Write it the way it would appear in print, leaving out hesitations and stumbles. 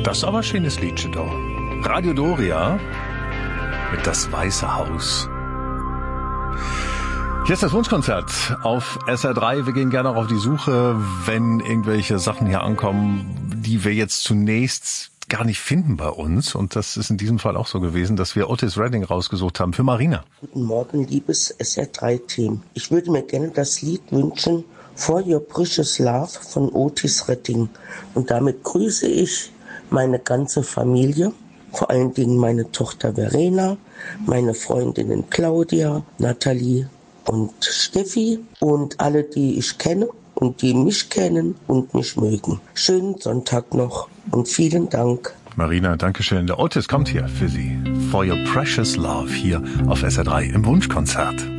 Das ist aber ein schönes Liedchen da. Radio Doria mit Das Weiße Haus. Hier ist das Wunschkonzert auf SR3. Wir gehen gerne auch auf die Suche, wenn irgendwelche Sachen hier ankommen, die wir jetzt zunächst gar nicht finden bei uns. Und das ist in diesem Fall auch so gewesen, dass wir Otis Redding rausgesucht haben für Marina. Guten Morgen, liebes SR3-Team. Ich würde mir gerne das Lied wünschen, For Your Precious Love von Otis Redding. Und damit grüße ich meine ganze Familie, vor allen Dingen meine Tochter Verena, meine Freundinnen Claudia, Nathalie und Steffi und alle, die ich kenne und die mich kennen und mich mögen. Schönen Sonntag noch und vielen Dank. Marina, danke schön. Der Otis kommt hier für Sie. For Your Precious Love hier auf SR3 im Wunschkonzert.